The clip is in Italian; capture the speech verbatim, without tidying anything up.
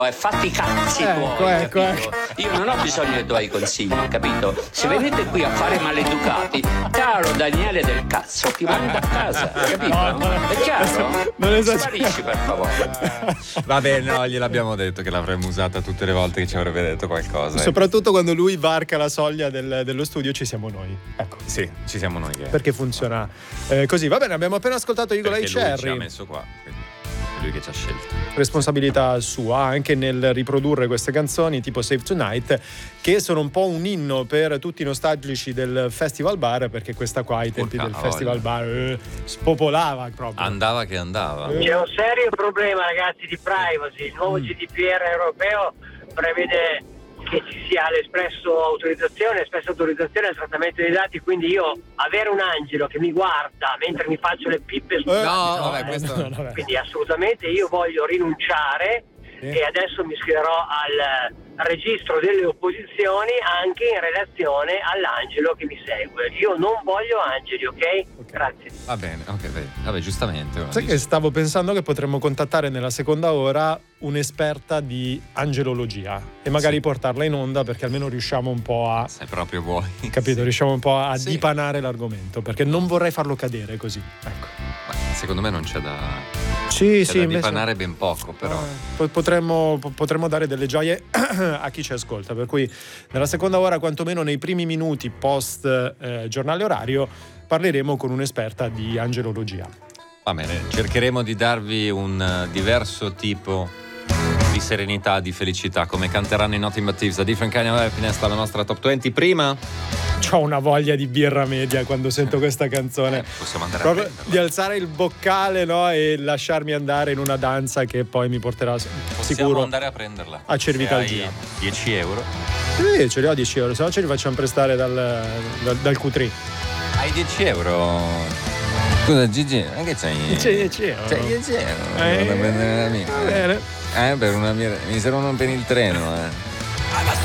E fatti i cazzi ecco, tuoi, ecco, capito? ecco. Io non ho bisogno dei tuoi consigli, capito? Se venite qui a fare maleducati, caro Daniele del cazzo, ti mando a casa, capito? No, no, È chiaro? non esageri. Sparisci, per favore. Vabbè, no, gliel'abbiamo detto che l'avremmo usata tutte le volte che ci avrebbe detto qualcosa. eh. Soprattutto quando lui varca la soglia del- dello studio ci siamo noi. Ecco. Sì, ci siamo noi che Perché funziona eh, così. Va bene, abbiamo appena ascoltato Eagle Eye perché lui ci ha Cherry. messo qua, quindi è lui che ci ha scelto. Responsabilità sua anche nel riprodurre queste canzoni tipo Save Tonight, che sono un po' un inno per tutti i nostalgici del Festival Bar, perché questa qua ai tempi Porca del Festival Bar eh, spopolava proprio. Andava che andava. Eh. C'è un serio problema, ragazzi, di privacy. Il nuovo G D P R europeo prevede che ci sia l'espresso autorizzazione, espressa autorizzazione al trattamento dei dati, quindi io avere un angelo che mi guarda mentre mi faccio le pippe sul Eh, No, no, vabbè, eh, questo- no, vabbè. quindi assolutamente io voglio rinunciare e adesso mi iscriverò al registro delle opposizioni anche in relazione all'angelo che mi segue. Io non voglio angeli, ok? Grazie. Va bene, ok, vedi. Vabbè, giustamente. Sai che stavo pensando che potremmo contattare nella seconda ora un'esperta di angelologia e magari Sì. portarla in onda, perché almeno riusciamo un po' a Se proprio vuoi. capito, Sì. riusciamo un po' a Sì. dipanare l'argomento, perché non vorrei farlo cadere così. Ecco. Ma secondo me non c'è da, Sì, c'è sì, da invece dipanare ben poco, però. eh, po- potremmo, po- potremmo dare delle gioie a chi ci ascolta, per cui nella seconda ora, quantomeno nei primi minuti post eh, giornale orario, parleremo con un'esperta di angelologia. Va bene, cercheremo di darvi un eh, diverso tipo di serenità, di felicità, come canteranno i Nothing But Thieves, a Different Kind of Happiness, alla nostra top venti. Prima C'ho una voglia di birra media quando sento questa canzone. eh, possiamo andare Proprio a di prenderla. alzare il boccale, no? E lasciarmi andare in una danza che poi mi porterà Possiamo sicuro andare a prenderla. a Cervitalgia. Se hai dieci euro. Sì, ce li ho dieci euro, se no ce li facciamo prestare dal, dal, dal Q tre. Hai dieci euro. Scusa Gigi, anche c'hai C'è dieci euro. C'hai dieci euro. Eh, Vado a prendere la mia. Va bene. Eh, per una mia. Mi servono per il treno, eh.